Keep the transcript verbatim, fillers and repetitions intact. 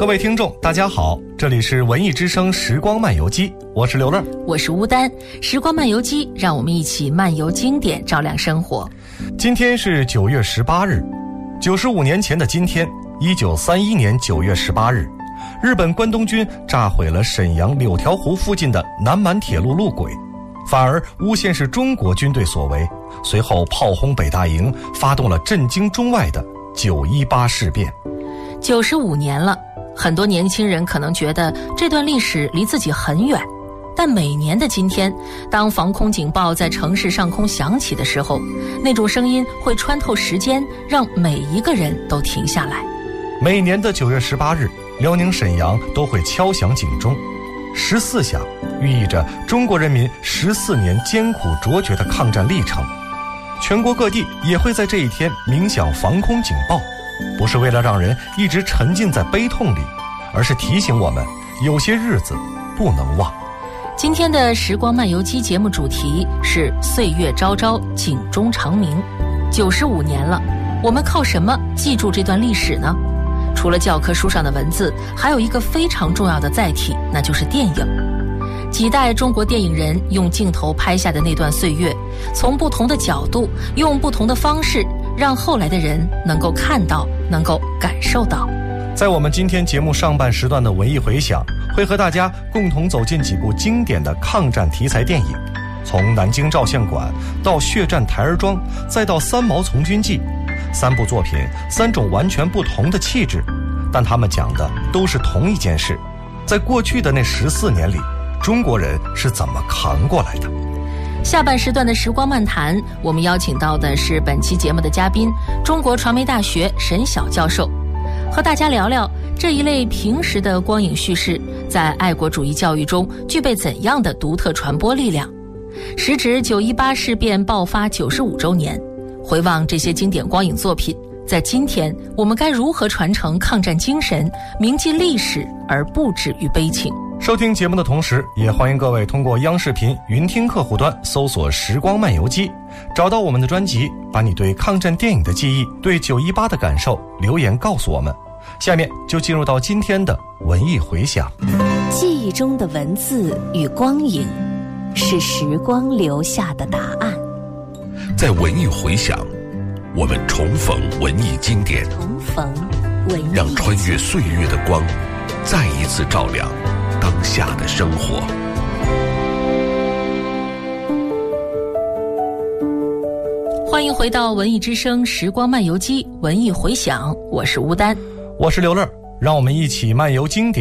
各位听众大家好，这里是文艺之声时光漫游记，我是刘乐， 我是乌丹。时光漫游记，让我们一起漫游经典，照亮生活。 今天是九月十八日，九十五年前的今天，一九三一年九月十八日，日本关东军炸毁了沈阳柳条湖附近的南满铁路路轨，反而诬陷是中国军队所为，随后炮轰北大营，发动了震惊中外的九一八事变。 九十五年了，很多年轻人可能觉得这段历史离自己很远，但每年的今天，当防空警报在城市上空响起的时候，那种声音会穿透时间，让每一个人都停下来。 每年的九月十八日，辽宁沈阳都会敲响警钟，十四响寓意着中国人民十四年艰苦卓绝的抗战历程。全国各地也会在这一天鸣响防空警报，不是为了让人一直沉浸在悲痛里，而是提醒我们有些日子不能忘。 今天的时光漫游记节目主题是岁月昭昭，警钟长鸣。九十五年了，我们靠什么记住这段历史呢？除了教科书上的文字，还有一个非常重要的载体，那就是电影。几代中国电影人用镜头拍下的那段岁月，从不同的角度，用不同的方式，让后来的人能够看到，能够感受到。 在我们今天节目上半时段的文艺回响，会和大家共同走进几部经典的抗战题材电影，从南京照相馆到血战台儿庄，再到三毛从军记，三部作品，三种完全不同的气质，但他们讲的都是同一件事。在过去的那十四年里，中国人是怎么扛过来的？ 下半时段的时光漫谈，我们邀请到的是本期节目的嘉宾，中国传媒大学沈晓教授，和大家聊聊这一类平时的光影叙事在爱国主义教育中具备怎样的独特传播力量。时值九一八事变爆发九十五周年，回望这些经典光影作品，在今天我们该如何传承抗战精神，铭记历史而不止于悲情？ 收听节目的同时，也欢迎各位通过央视频云听客户端搜索时光漫游记，找到我们的专辑，把你对抗战电影的记忆，对九一八的感受留言告诉我们。下面就进入到今天的文艺回响。 记忆中的文字与光影，是时光留下的答案。 在文艺回响，我们重逢文艺经典， 重逢文艺， 让穿越岁月的光再一次照亮当下的生活。 欢迎回到文艺之声时光漫游记文艺回响，我是吴丹， 我是刘乐，让我们一起漫游经典。